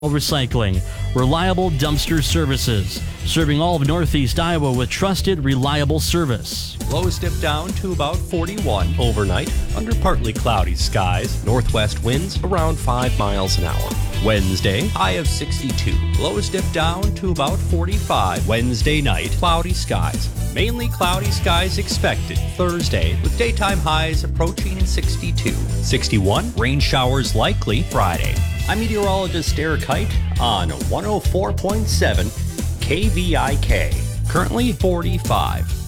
Recycling, reliable dumpster services, serving all of Northeast Iowa with trusted, reliable service. Lows dip down to about 41 overnight under partly cloudy skies. Northwest winds around 5 miles an hour. Wednesday, high of 62. Lows dip down to about 45. Wednesday night, cloudy skies. Mainly cloudy skies expected. Thursday, with daytime highs approaching 62. 61, rain showers likely Friday. I'm meteorologist Eric Height on 104.7 KVIK. Currently 45.